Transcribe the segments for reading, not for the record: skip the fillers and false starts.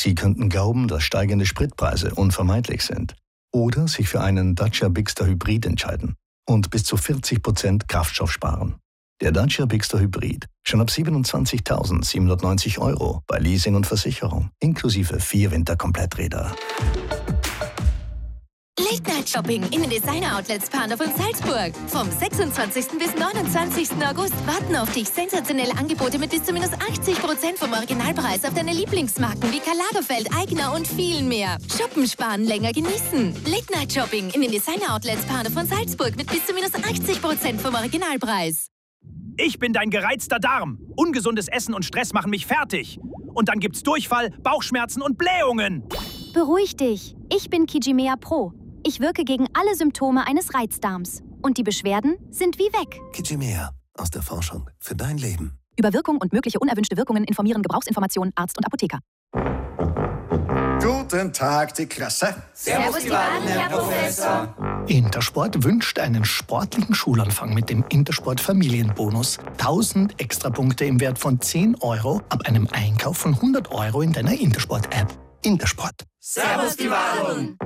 Sie könnten glauben, dass steigende Spritpreise unvermeidlich sind. Oder sich für einen Dacia Bigster Hybrid entscheiden und bis zu 40% Kraftstoff sparen. Der Dacia Bigster Hybrid, schon ab 27.790 € bei Leasing und Versicherung, inklusive 4 Winterkompletträder. Late-Night-Shopping in den Designer-Outlets Pandorf und Salzburg. Vom 26. bis 29. August warten auf dich sensationelle Angebote mit bis zu minus 80% vom Originalpreis auf deine Lieblingsmarken wie Karl Lagerfeld, Aigner und viel mehr. Shoppen, sparen, länger genießen. Late-Night-Shopping in den Designer-Outlets Pandorf und Salzburg mit bis zu minus 80% vom Originalpreis. Ich bin dein gereizter Darm. Ungesundes Essen und Stress machen mich fertig. Und dann gibt's Durchfall, Bauchschmerzen und Blähungen. Beruhig dich. Ich bin Kijimea Pro. Ich wirke gegen alle Symptome eines Reizdarms. Und die Beschwerden sind wie weg. Kijimea. Aus der Forschung für dein Leben. Über Wirkung und mögliche unerwünschte Wirkungen informieren Gebrauchsinformationen Arzt und Apotheker. Guten Tag, die Klasse. Servus, die Baden, Herr Professor. Intersport wünscht einen sportlichen Schulanfang mit dem Intersport Familienbonus. 1000 Extrapunkte im Wert von 10 € ab einem Einkauf von 100 € in deiner Intersport-App. Intersport. Servus, die Baden.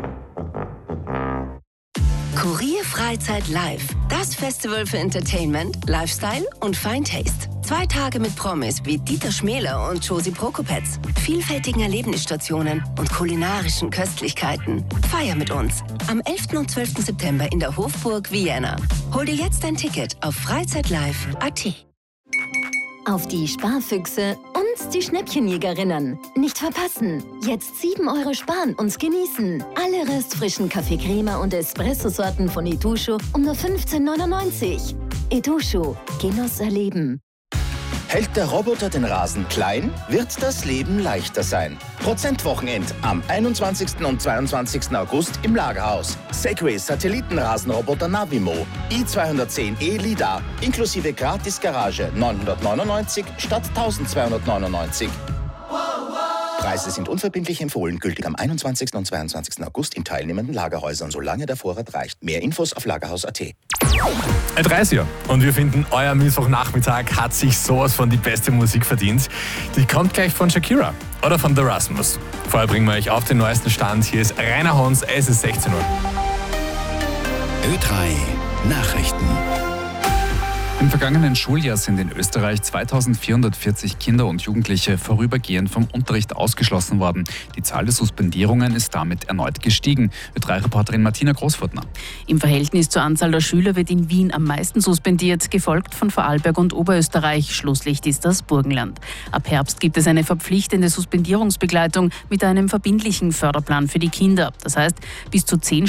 Kurier Freizeit Live. Das Festival für Entertainment, Lifestyle und Fine Taste. 2 Tage mit Promis wie Dieter Schmäler und Josie Prokopetz, vielfältigen Erlebnisstationen und kulinarischen Köstlichkeiten. Feier mit uns am 11. und 12. September in der Hofburg Vienna. Hol dir jetzt dein Ticket auf freizeitlive.at. Auf die Sparfüchse und die Schnäppchenjägerinnen. Nicht verpassen. Jetzt 7 € sparen und genießen. Alle restfrischen Kaffee Crema und Espresso-Sorten von Itochu um nur 15,99 €. Itochu. Genuss erleben. Hält der Roboter den Rasen klein, wird das Leben leichter sein. Prozentwochenend am 21. und 22. August im Lagerhaus. Segway Satellitenrasenroboter Navimo i210e LiDAR inklusive Gratis-Garage 999 statt 1299. Preise sind unverbindlich empfohlen, gültig am 21. und 22. August in teilnehmenden Lagerhäusern, solange der Vorrat reicht. Mehr Infos auf lagerhaus.at. 30 und wir finden, euer Mittwochnachmittag hat sich sowas von die beste Musik verdient. Die kommt gleich von Shakira oder von The Rasmus. Vorher bringen wir euch auf den neuesten Stand. Hier ist Rainer Hons, es ist 16 Uhr. Ö3 Nachrichten. Im vergangenen Schuljahr sind in Österreich 2440 Kinder und Jugendliche vorübergehend vom Unterricht ausgeschlossen worden. Die Zahl der Suspendierungen ist damit erneut gestiegen. Ö3-Reporterin Martina Großfurtner. Im Verhältnis zur Anzahl der Schüler wird in Wien am meisten suspendiert, gefolgt von Vorarlberg und Oberösterreich. Schlusslicht ist das Burgenland. Ab Herbst gibt es eine verpflichtende Suspendierungsbegleitung mit einem verbindlichen Förderplan für die Kinder. Das heißt, bis zu 10